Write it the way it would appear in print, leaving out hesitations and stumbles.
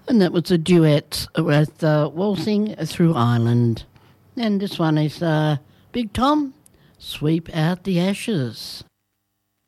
And that was a duet with Waltzing Through Ireland. And this one is Big Tom, Sweep Out the Ashes.